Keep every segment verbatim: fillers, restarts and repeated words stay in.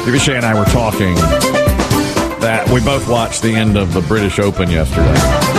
B B Shea and I were talking that we both watched the end of the British Open yesterday.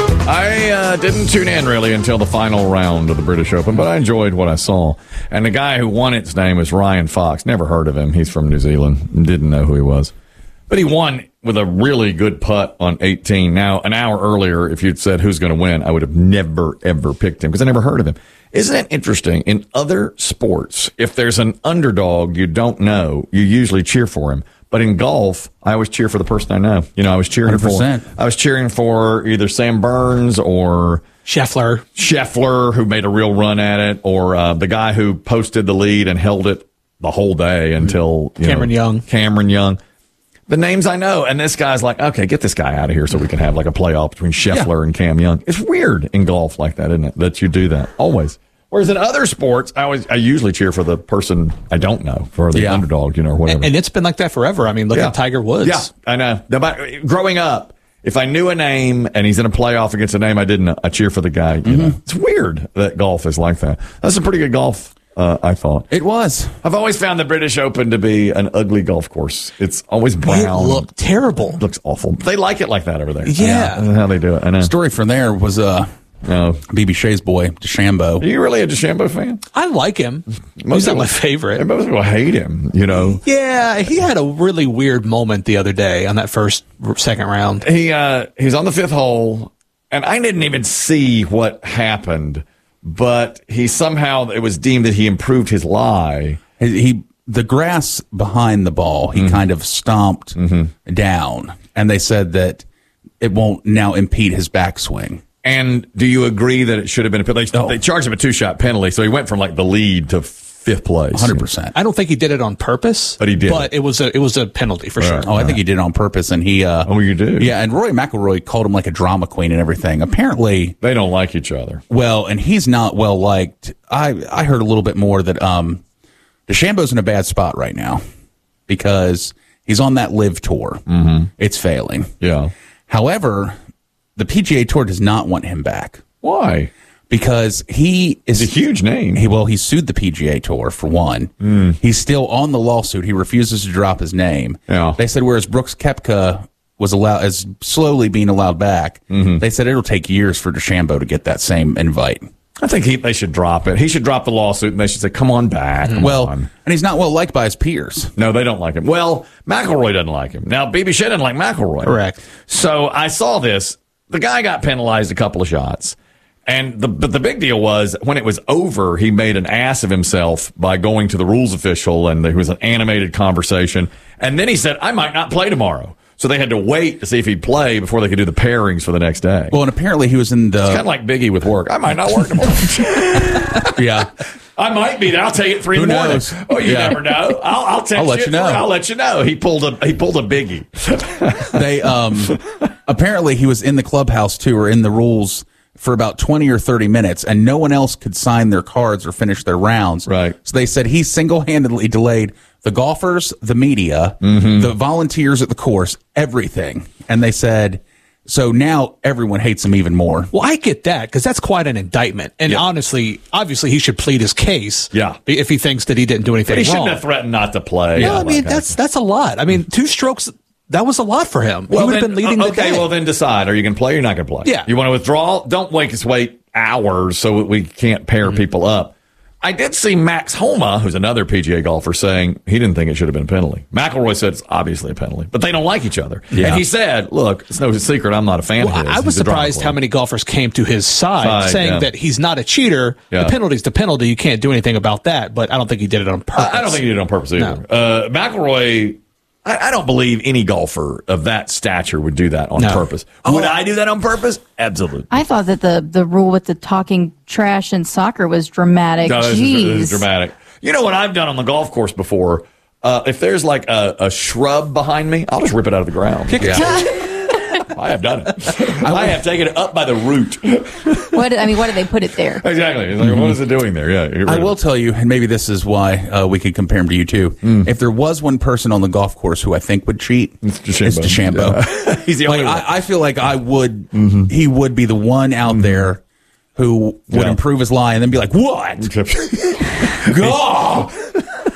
I uh, didn't tune in really until the final round of the British Open, but I enjoyed what I saw. And the guy who won its name was Ryan Fox. Never heard of him. He's from New Zealand. Didn't know who he was. But he won with a really good putt on eighteen. Now, an hour earlier, if you'd said who's going to win, I would have never, ever picked him because I never heard of him. Isn't it interesting? In other sports, if there's an underdog you don't know, you usually cheer for him. But in golf, I always cheer for the person I know. You know, I was cheering one hundred percent. for I was cheering for either Sam Burns or Scheffler. Scheffler, who made a real run at it, or uh, the guy who posted the lead and held it the whole day until you Cameron know, Young. Cameron Young. The names I know, and this guy's like, okay, get this guy out of here so we can have like a playoff between Scheffler yeah. and Cam Young. It's weird in golf like that, isn't it? That you do that always. Whereas in other sports, I always I usually cheer for the person I don't know, for the yeah. underdog, you know, or whatever. And, and it's been like that forever. I mean, look yeah. at Tiger Woods. Yeah, I know. About, growing up, if I knew a name and he's in a playoff against a name I didn't know, I cheer for the guy. You mm-hmm. know, it's weird that golf is like that. That's a pretty good golf. Uh, I thought it was. I've always found the British Open to be an ugly golf course. It's always brown. It looked terrible. It looks awful. They like it like that over there. Yeah, I don't know how they do it. I know. The story from there was uh, no. B B Shea's boy, DeChambeau. Are you really a DeChambeau fan? I like him. Most He's not people, my favorite. Most people hate him. You know. Yeah, he had a really weird moment the other day on that first second round. He uh, he's on the fifth hole, and I didn't even see what happened. But he somehow, it was deemed that he improved his lie. He, he the grass behind the ball, he mm-hmm. kind of stomped mm-hmm. down, and they said that it won't now impede his backswing. And do you agree that it should have been a penalty? They, oh. they charged him a two-shot penalty, so he went from like the lead to fifth place. one hundred percent. I don't think he did it on purpose, but he did. But it was a it was a penalty for right. sure. Oh, I think he did it on purpose, and he. Uh, oh, you did? Yeah, and Rory McIlroy called him like a drama queen and everything. Apparently, they don't like each other. Well, and he's not well liked. I I heard a little bit more that um, DeChambeau's in a bad spot right now because he's on that live tour. Mm-hmm. It's failing. Yeah. However, the P G A Tour does not want him back. Why? Because he is He's a huge name. He, well, he sued the P G A Tour for one. Mm. He's still on the lawsuit. He refuses to drop his name. Yeah. They said whereas Brooks Koepka was allowed, is slowly being allowed back. Mm-hmm. They said it'll take years for DeChambeau to get that same invite. I think he, they should drop it. He should drop the lawsuit, and they should say, "Come on back." Come well, on. and he's not well liked by his peers. No, they don't like him. Well, McIlroy doesn't like him. Now, B B Shea doesn't like McIlroy. Correct. So I saw this. The guy got penalized a couple of shots. And the but the big deal was when it was over, he made an ass of himself by going to the rules official, and there was an animated conversation. And then he said, "I might not play tomorrow." So they had to wait to see if he'd play before they could do the pairings for the next day. Well, and apparently he was in the... It's kind of like Biggie with work. I might not work tomorrow. Yeah. I might be. I'll take it three Who in the morning. knows? Oh, you Yeah. never know. I'll, I'll text I'll let you. you know. I'll let you know. He pulled a he pulled a Biggie. They um apparently he was in the clubhouse too, or in the rules for about twenty or thirty minutes, and no one else could sign their cards or finish their rounds. Right. So they said he single-handedly delayed the golfers, the media, mm-hmm. the volunteers at the course, everything. And they said, so now everyone hates him even more. Well, I get that because that's quite an indictment. And yeah. honestly, obviously, he should plead his case. Yeah. If he thinks that he didn't do anything But he wrong. shouldn't have threatened not to play. No, I mean, Like that's that's a lot. I mean, two strokes, that was a lot for him. Well, he would have then, been leading okay, the day. well, then decide. Are you going to play or you're not going to play? Yeah. You want to withdraw? Don't make us wait hours so we can't pair mm-hmm. people up. I did see Max Homa, who's another P G A golfer, saying he didn't think it should have been a penalty. McIlroy said it's obviously a penalty, but they don't like each other. Yeah. And he said, look, it's no secret I'm not a fan well, of his. I was He's a drama surprised queen. how many golfers came to his side, Side, saying yeah. that he's not a cheater. Yeah. The penalty's the penalty. You can't do anything about that. But I don't think he did it on purpose. I don't think he did it on purpose either. No. Uh, McIlroy, I, I don't believe any golfer of that stature would do that on No. purpose. Oh. Would I do that on purpose? Absolutely. I thought that the, the rule with the talking trash in soccer was dramatic. No, this is, Jeez. this is dramatic. You know what I've done on the golf course before? Uh, if there's like a, a shrub behind me, I'll just rip it out of the ground. Yeah. I have done it. I have taken it up by the root. What I mean, why did they put it there? Exactly. It's like, what is it doing there? Yeah. get rid I of will it. tell you, and maybe this is why uh, we could compare him to you too. Mm. If there was one person on the golf course who I think would cheat, It's DeChambeau. it's DeChambeau. Yeah. He's the only Like, one. I, I feel like I would, he would be the one out there who would Yeah. improve his lie and then be like, "What? Go!"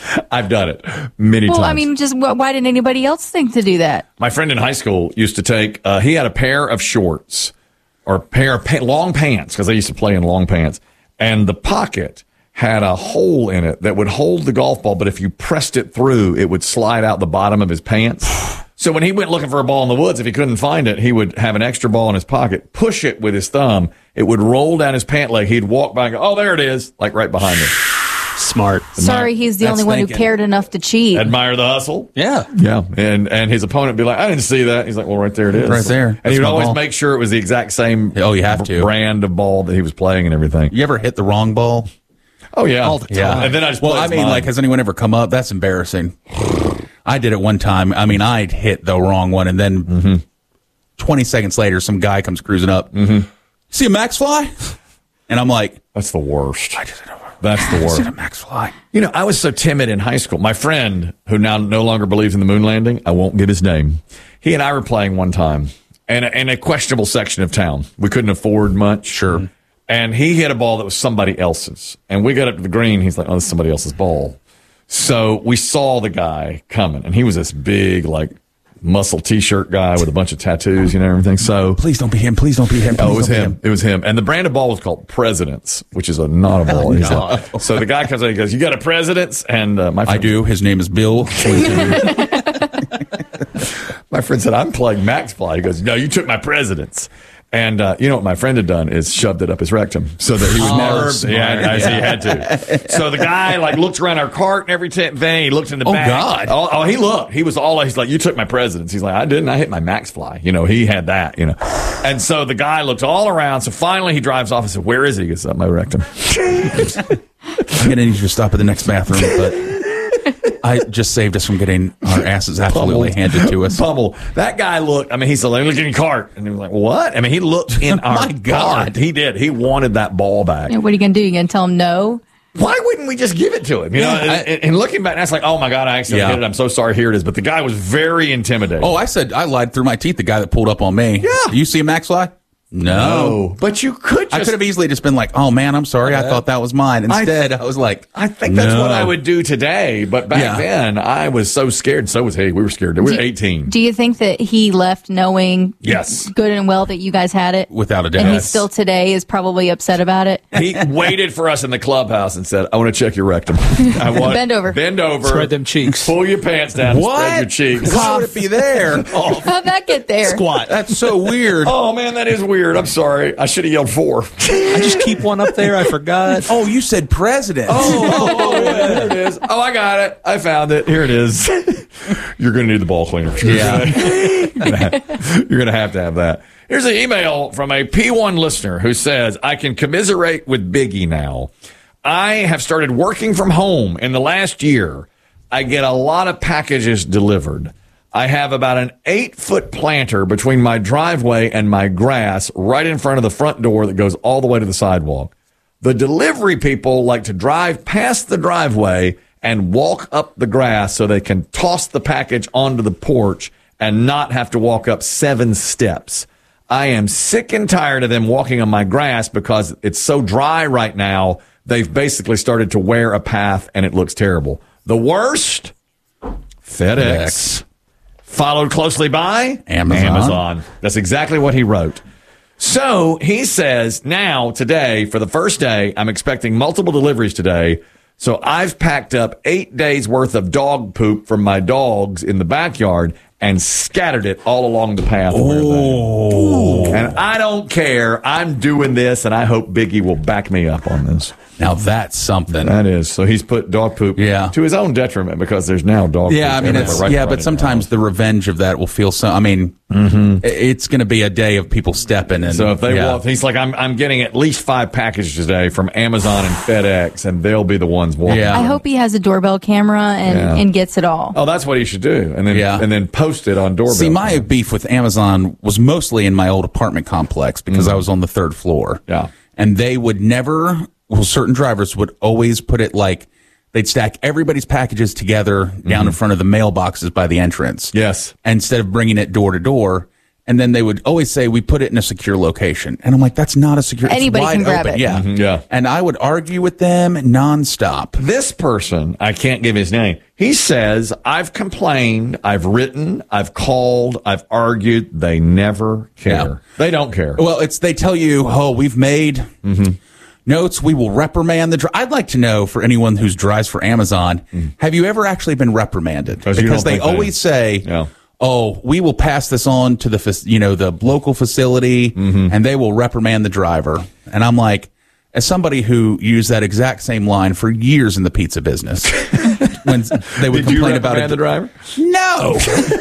I've done it many Well, times. I mean, just wh- why didn't anybody else think to do that? My friend in high school used to take, uh, he had a pair of shorts or a pair of pa- long pants because they used to play in long pants. And the pocket had a hole in it that would hold the golf ball, but if you pressed it through, it would slide out the bottom of his pants. So when he went looking for a ball in the woods, if he couldn't find it, he would have an extra ball in his pocket, push it with his thumb. It would roll down his pant leg. He'd walk by and go, oh, there it is, like right behind him. Smart. Sorry, he's the That's only one who thinking. cared enough to cheat. Admire the hustle. Yeah. Yeah. And and his opponent would be like, I didn't see that. He's like, well, right there it is. Right there. And That's he would my always ball. make sure it was the exact same Oh, you have to. brand of ball that he was playing and everything. You ever hit the wrong ball? Oh, yeah. All the time. Yeah. And then I just well, play I as mean, mine. like, has anyone ever come up? That's embarrassing. I did it one time. I mean, I'd hit the wrong one, and then Mm-hmm. twenty seconds later, some guy comes cruising up. Mm-hmm. See a Max Fly? And I'm like, That's the worst. I just hit a, That's the I just hit a worst. Max Fly. You know, I was so timid in high school. My friend, who now no longer believes in the moon landing, I won't give his name. He and I were playing one time in a, in a questionable section of town. We couldn't afford much. Sure. And he hit a ball that was somebody else's. And we got up to the green. He's like, oh, this is somebody else's ball. So we saw the guy coming. And he was this big, like, muscle T-shirt guy with a bunch of tattoos, you know, and everything. So Please don't be him. Please don't be him. Please Oh, it was don't be him. It was him. And the brand of ball was called Presidents, which is a not a ball. He's like- so the guy comes in and goes, you got a Presidents? And uh, my I friend, do. His name is Bill. my friend said, I'm playing Max Fly. He goes, no, you took my Presidents. And uh, you know what my friend had done is shoved it up his rectum so that he would Oh, never. smart. Yeah, I see, he had to. So the guy like looked around our cart and everything. He looked in the Oh, back. God. Oh, oh, he looked. He was all. He's like, you took my Presidents. He's like, I didn't. I hit my Max Fly. You know, he had that. You know, and so the guy looked all around. So finally, he drives off and said, "Where is he?" He goes, "Up my rectum." I'm going to need you to stop at the next bathroom, but I just saved us from getting our asses absolutely handed to us. Pummel. That guy looked. I mean, he said, "Look in your cart," and he was like, "What?" I mean, he looked in our My God. cart. He did. He wanted that ball back. You know, what are you going to do? You going to tell him no? Why wouldn't we just give it to him? You know, Yeah, I- and, and looking back, that's like, oh my God, I accidentally Yeah. hit it. I'm so sorry. Here it is. But the guy was very intimidating. Oh, I said I lied through my teeth. The guy that pulled up on me. Yeah. You see a Max Fly? No. no. But you could just. I could have easily just been like, "Oh man, I'm sorry. I thought that was mine." Instead, I, was like, I think that's no. what I would do today. But back Yeah. then, I was so scared. So was he. We were scared. We were Do- eighteen. Do you think that he left knowing Yes. good and well that you guys had it? Without a doubt. And he Yes. still today is probably upset about it? He waited for us in the clubhouse and said, I want to check your rectum. I want Bend over. Bend over. Spread them cheeks. Pull your pants down and What? spread your cheeks. Why would it be there? How'd that get there? Squat. That's so weird. Oh, man, that is weird. I'm sorry. I should have yelled four. I just keep one up there. I forgot. Oh, you said president. Oh, oh, yeah, there it is. Oh, I got it. I found it. Here it is. You're going to need the ball cleaner. Yeah. You're going to have to have that. Here's an email from a P one listener who says, I can commiserate with Biggie now. I have started working from home in the last year. I get a lot of packages delivered. I have about an eight foot planter between my driveway and my grass right in front of the front door that goes all the way to the sidewalk. The delivery people like to drive past the driveway and walk up the grass so they can toss the package onto the porch and not have to walk up seven steps. I am sick and tired of them walking on my grass because it's so dry right now. They've basically started to wear a path and it looks terrible. The worst? FedEx. FedEx. Followed closely by Amazon. Amazon. That's exactly what he wrote. So he says now, today, for the first day, I'm expecting multiple deliveries today. So I've packed up eight days worth of dog poop from my dogs in the backyard and scattered it all along the path. Oh. And I don't care. I'm doing this, and I hope Biggie will back me up on this. Now that's something. That is. So he's put dog poop Yeah. to his own detriment because there's now dog poop. Yeah, I mean, everywhere, it's, right yeah, in front but of sometimes your the revenge of that will feel so. I mean, i- it's going to be a day of people stepping and. So if they yeah. walk, he's like, I'm I'm getting at least five packages today from Amazon and FedEx, and they'll be the ones walking. Yeah. I hope he has a doorbell camera and, Yeah. and gets it all. Oh, that's what he should do, and then Yeah. and then post it on doorbell. See, my beef with Amazon was mostly in my old apartment complex because I was on the third floor. Yeah. And they would never, well, certain drivers would always put it like they'd stack everybody's packages together down in front of the mailboxes by the entrance. Yes. Instead of bringing it door to door. And then they would always say, we put it in a secure location. And I'm like, that's not a secure. Anybody it's wide can grab open. it. Yeah. Mhm, yeah. And I would argue with them nonstop. This person, I can't give his name. He says, I've complained, I've written, I've called, I've argued. They never care. Yeah. They don't care. Well, it's they tell you, oh, we've made notes. We will reprimand the. Dri-. I'd like to know for anyone who's drives for Amazon, have you ever actually been reprimanded? 'Cause you Because don't they think they- always say, Yeah. oh, we will pass this on to the fac- you know the local facility, and they will reprimand the driver. And I'm like, as somebody who used that exact same line for years in the pizza business, when they would Did you complain about reprimand it, the driver? no.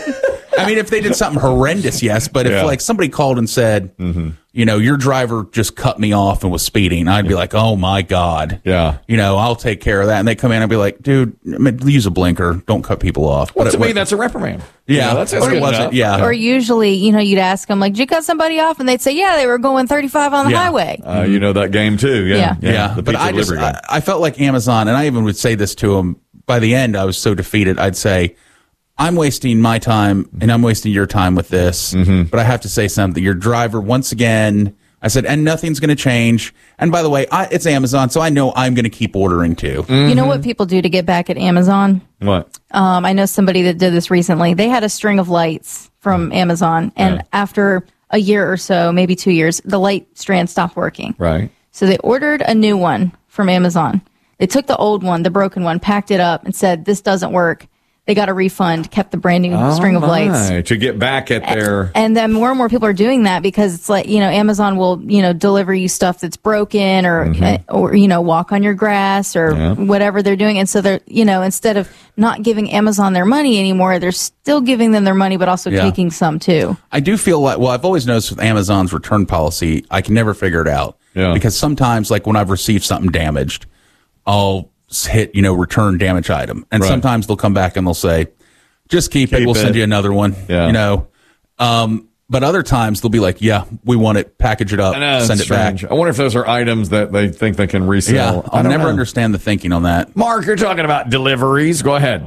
I mean, if they did something horrendous, yes. But if Yeah. like somebody called and said, you know, your driver just cut me off and was speeding, I'd be like, oh my God. Yeah. You know, I'll take care of that. And they come in and be like, dude, I mean, use a blinker. Don't cut people off. Well, But to it- me, that's a reprimand. Yeah. You know, that's, that's Or good it wasn't, enough. yeah. Or usually, you know, you'd ask them, like, did you cut somebody off? And they'd say, yeah, they were going thirty-five on the Yeah. highway. Uh, you know that game too. Yeah. Yeah. yeah. The But pizza I just, delivery game. I, I felt like Amazon, and I even would say this to them. By the end, I was so defeated. I'd say, I'm wasting my time and I'm wasting your time with this. But I have to say something. Your driver, once again, I said, and nothing's going to change. And by the way, I, it's Amazon, so I know I'm going to keep ordering too. You know what people do to get back at Amazon? What? Um, I know somebody that did this recently. They had a string of lights from Amazon, and Yeah. after a year or so, maybe two years, the light strand stopped working. Right. So they ordered a new one from Amazon. They took the old one, the broken one, packed it up, and said, this doesn't work. They got a refund, kept the brand new string of Oh, lights. my. To get back at their. And then more and more people are doing that because it's like, you know, Amazon will, you know, deliver you stuff that's broken or, uh, or, you know, walk on your grass or Yeah. whatever they're doing. And so they're, you know, instead of not giving Amazon their money anymore, they're still giving them their money, but also Yeah. taking some too. I do feel like, well, I've always noticed with Amazon's return policy, I can never figure it out. Yeah. Because sometimes, like when I've received something damaged, I'll s- hit, you know, return damage item. And Right. sometimes they'll come back and they'll say, just keep, it. Keep We'll it. send you another one. Yeah. You know, um, but other times they'll be like, yeah, we want it, package it up, I know, send it's it back. strange. I wonder if those are items that they think they can resell. Yeah. I I'll don't never know. understand the thinking on that. Mark, you're talking about deliveries. Go ahead.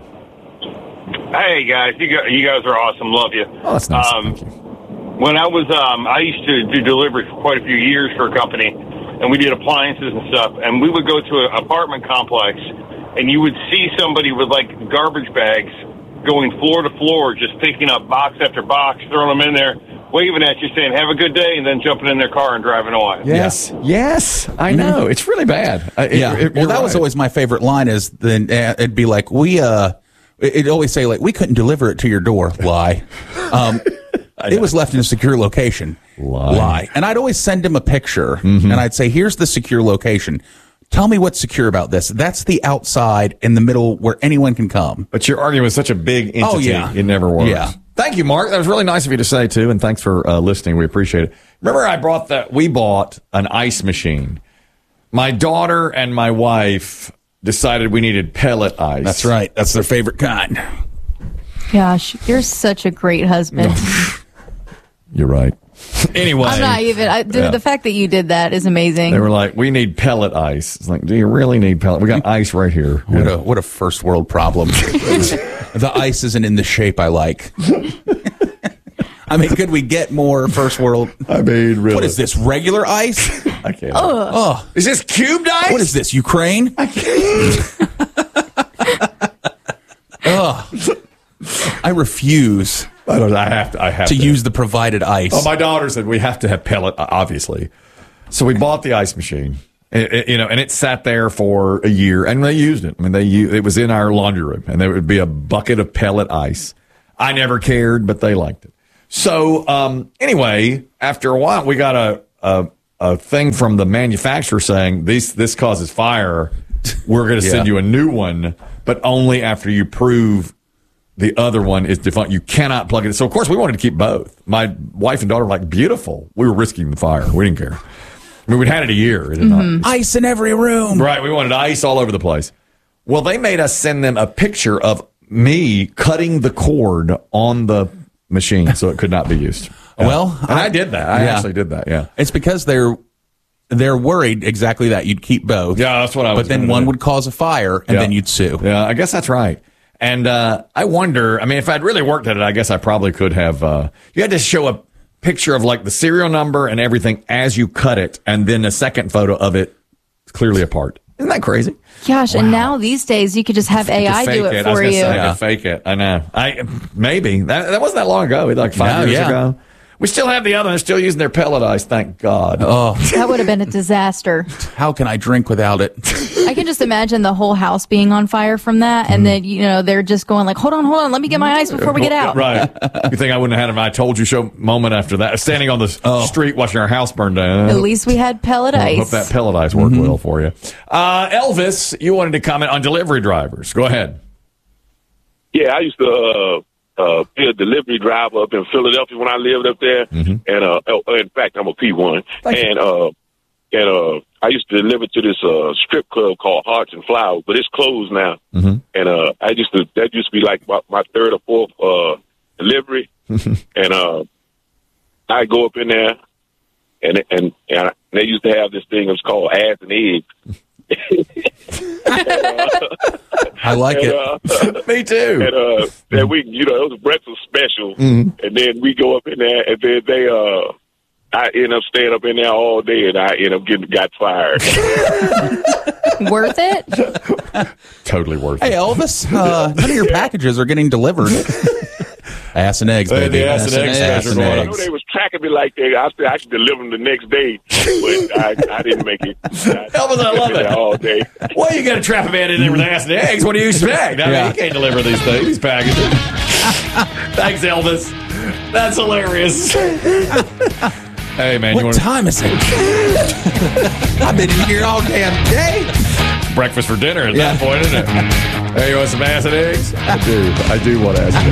Hey guys, you guys, you guys are awesome. Love you. Oh, that's nice. Um, Thank you. when I was, um, I used to do delivery for quite a few years for a company, and we did appliances and stuff. And we would go to an apartment complex, and you would see somebody with like garbage bags going floor to floor, just picking up box after box, throwing them in there, waving at you, saying "Have a good day," and then jumping in their car and driving away. Yes. Yes. I know. It's really bad. Uh, it- Yeah. it- well, you're that was right. always my favorite line is then uh, it'd be like, we, uh, it- it'd always say like, we couldn't deliver it to your door. Lie. Um, it was left in a secure location. Lie. And I'd always send him a picture and I'd say, here's the secure location. Tell me what's secure about this. That's the outside in the middle where anyone can come. But you're arguing with such a big entity. Oh, yeah. It never works. Yeah. Thank you, Mark. That was really nice of you to say, too. And thanks for uh, listening. We appreciate it. Remember, I brought that, we bought an ice machine. My daughter and my wife decided we needed pellet ice. That's right. That's their favorite kind. Gosh, you're such a great husband. You're right. Anyway. I'm not even, I, the, Yeah. the fact that you did that is amazing. They were like, we need pellet ice. It's like, do you really need pellet? We got ice right here. What a, what a first world problem. The ice isn't in the shape I like. I mean, could we get more first world? I mean, really. What is this, regular ice? I can't. Oh, Is this cubed ice? what is this, Ukraine? Ugh. I refuse I don't know. I have to. I have to to use the provided ice. Oh, my daughter said we have to have pellet, uh, obviously. So we bought the ice machine, It- it- you know, and it sat there for a year, and they used it. I mean, they u- it was in our laundry room, and there would be a bucket of pellet ice. I never cared, but they liked it. So um, anyway, after a while, we got a, a a thing from the manufacturer saying this this causes fire. We're going to send Yeah. you a new one, but only after you prove the other one is defunct. You cannot plug it in. So, of course, we wanted to keep both. My wife and daughter were like, beautiful. We were risking the fire. We didn't care. I mean, we'd had it a year. It did not. Ice in every room. Right. We wanted ice all over the place. Well, they made us send them a picture of me cutting the cord on the machine so it could not be used. Yeah. Well, and I, I- did that. I yeah. actually did that. Yeah. It's because they're they're worried exactly that you'd keep both. Yeah, that's what I was But then gonna one do. would cause a fire, and Yeah. then you'd sue. Yeah, I guess that's right. And uh, I wonder, I mean, if I'd really worked at it, I guess I probably could have. Uh, you had to show a picture of like the serial number and everything as you cut it, and then a second photo of it clearly apart. Isn't that crazy? Gosh, wow. And now these days you could just have A I do it, it. for I was you. Say, I could fake it. I know. I maybe that that wasn't that long ago. Like five no, years yeah. ago. We still have the other. They're still using their pellet ice. Thank God. Oh, that would have been a disaster. How can I drink without it? I can just imagine the whole house being on fire from that, and then you know they're just going like, "Hold on, hold on, let me get my ice before we get out." Right? You think I wouldn't have had an "I told you" show moment after that? Standing on the oh. street watching our house burn down. At least we had pellet well, ice. Hope that pellet ice worked mm-hmm. well for you. Uh, Elvis, you wanted to comment on delivery drivers. Go ahead. Yeah, I used to. Uh, Uh, be a delivery driver up in Philadelphia when I lived up there, mm-hmm. and uh, oh, in fact, I'm a P one, Thank and uh, and uh, I used to deliver to this uh, strip club called Hearts and Flowers, but it's closed now. Mm-hmm. And uh, I used to that used to be like my, my third or fourth uh, delivery, and uh, I go up in there, and and and they used to have this thing that's called ass and eggs. and, uh, I like and, it. Uh, Me too. And, uh, and we, you know, it was a breakfast special, mm-hmm. and then we go up in there, and then they, uh, I end up staying up in there all day, and I end up getting got fired. Worth it? Totally worth hey, it. Hey, Elvis, uh, none of your packages are getting delivered. Ass and eggs, baby. The ass, ass and eggs. Ass and eggs. I know they was tracking me like that. I said I could deliver them the next day, but I, I didn't make it. I, Elvis, I love it. All day. Well, you got to trap a man in there with ass and eggs. What do you expect? I mean, yeah. you can't deliver these things, these packages. Thanks, Elvis. That's hilarious. Hey, man. What you wanna... time is it? I've been here all damn day. Breakfast for dinner at yeah. that point, isn't it? Hey, you want some ass and eggs? I do. I do want ass and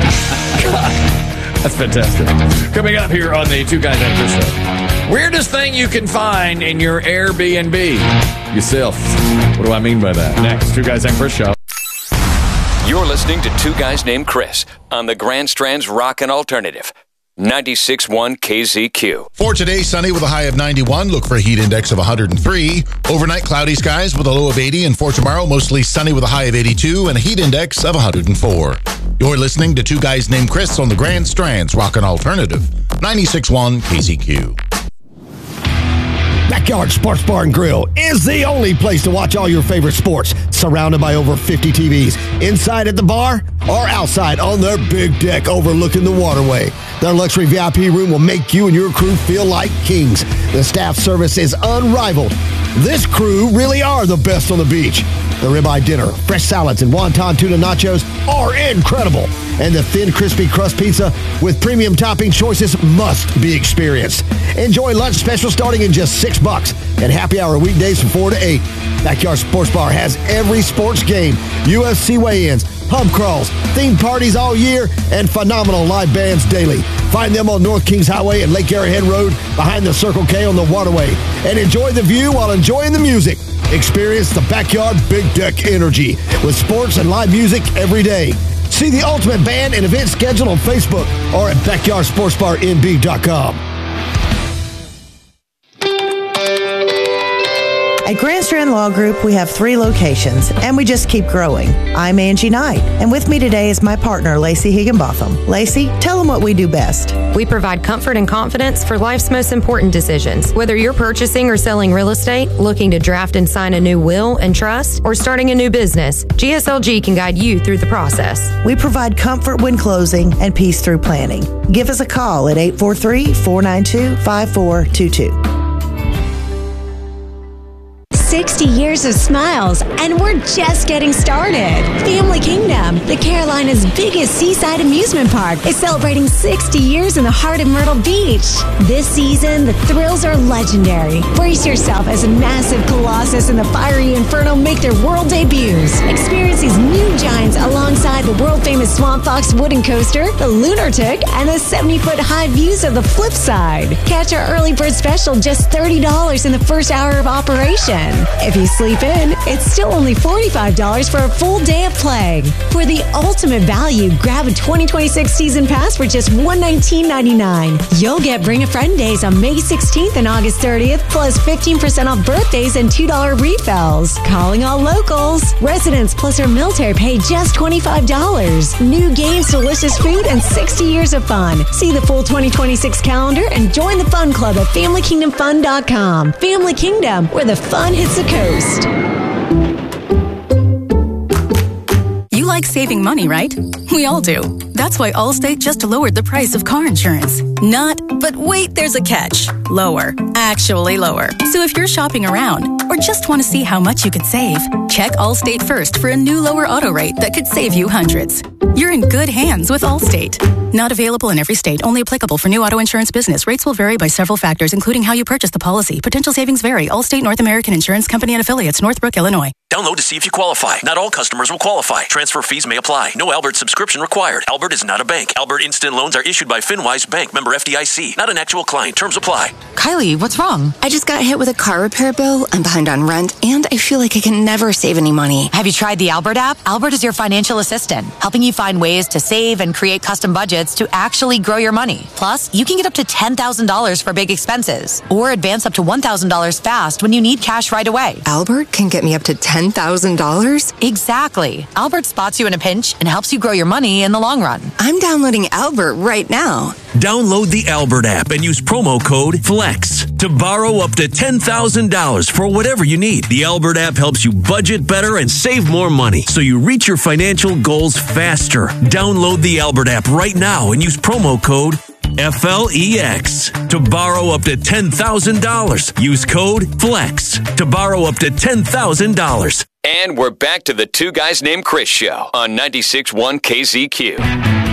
eggs. That's fantastic. Coming up here on the Two Guys Named Chris Show. Weirdest thing you can find in your Airbnb yourself. What do I mean by that? Next, Two Guys Named Chris Show. You're listening to Two Guys Named Chris on the Grand Strand's Rockin' Alternative. ninety-six point one K Z Q. For today, sunny with a high of ninety-one. Look for a heat index of one hundred three. Overnight, cloudy skies with a low of eighty. And for tomorrow, mostly sunny with a high of eighty-two and a heat index of one hundred four. You're listening to Two Guys Named Chris on the Grand Strand's Rockin' Alternative. ninety-six point one K Z Q. Backyard Sports Bar and Grill is the only place to watch all your favorite sports. Surrounded by over fifty T Vs. Inside at the bar or outside on their big deck overlooking the waterway. Their luxury V I P room will make you and your crew feel like kings. The staff service is unrivaled. This crew really are the best on the beach. The ribeye dinner, fresh salads, and wonton tuna nachos are incredible. And the thin, crispy crust pizza with premium topping choices must be experienced. Enjoy lunch special starting in just six bucks and happy hour weekdays from four to eight. Backyard Sports Bar has every sports game, U F C weigh-ins, pub crawls, themed parties all year, and phenomenal live bands daily. Find them on North Kings Highway and Lake Arrowhead Road behind the Circle K on the waterway. And enjoy the view while enjoying the music. Experience the Backyard Big Deck energy with sports and live music every day. See the ultimate band and event schedule on Facebook or at backyard sports bar n b dot com. At Grand Strand Law Group, we have three locations, and we just keep growing. I'm Angie Knight, and with me today is my partner, Lacey Higginbotham. Lacey, tell them what we do best. We provide comfort and confidence for life's most important decisions. Whether you're purchasing or selling real estate, looking to draft and sign a new will and trust, or starting a new business, G S L G can guide you through the process. We provide comfort when closing and peace through planning. Give us a call at eight four three, four nine two, five four two two. sixty years of smiles, and we're just getting started. Family Kingdom, the Carolinas' biggest seaside amusement park, is celebrating sixty years in the heart of Myrtle Beach. This season, the thrills are legendary. Brace yourself as a massive Colossus and the fiery Inferno make their world debuts. Experience these new giants alongside the world-famous Swamp Fox wooden coaster, the Lunar Tick, and the seventy-foot high views of the flip side. Catch our early bird special just thirty dollars in the first hour of operation. If you sleep in, it's still only forty-five dollars for a full day of play. For the ultimate value, grab a twenty twenty-six season pass for just one hundred nineteen dollars and ninety-nine cents. You'll get Bring a Friend days on May sixteenth and August thirtieth, plus fifteen percent off birthdays and two dollars refills. Calling all locals. Residents plus our military pay just twenty-five dollars. New games, delicious food, and sixty years of fun. See the full twenty twenty-six calendar and join the fun club at family kingdom fun dot com. Family Kingdom, where the fun hits the coast. You like saving money, right? We all do. That's why Allstate just lowered the price of car insurance. Not, but wait, there's a catch. Lower. Actually lower. So if you're shopping around or just want to see how much you could save, check Allstate first for a new lower auto rate that could save you hundreds. You're in good hands with Allstate. Not available in every state. Only applicable for new auto insurance business. Rates will vary by several factors, including how you purchase the policy. Potential savings vary. Allstate North American Insurance Company and Affiliates, Northbrook, Illinois. Download to see if you qualify. Not all customers will qualify. Transfer fees may apply. No Albert subscription required. Albert is not a bank. Albert Instant Loans are issued by FinWise Bank, member F D I C. Not an actual client. Terms apply. Kylie, what's wrong? I just got hit with a car repair bill. I'm behind on rent, and I feel like I can never save any money. Have you tried the Albert app? Albert is your financial assistant, helping you find ways to save and create custom budgets to actually grow your money. Plus, you can get up to ten thousand dollars for big expenses, or advance up to one thousand dollars fast when you need cash right away. Albert can get me up to ten thousand dollars? Exactly. Albert spots you in a pinch and helps you grow your money in the long run. I'm downloading Albert right now. Download the Albert app and use promo code FLEX to borrow up to ten thousand dollars for whatever you need. The Albert app helps you budget better and save more money so you reach your financial goals faster. Download the Albert app right now and use promo code F L E X to borrow up to ten thousand dollars. Use code FLEX to borrow up to ten thousand dollars. And we're back to the Two Guys Named Chris show on ninety-six point one K Z Q.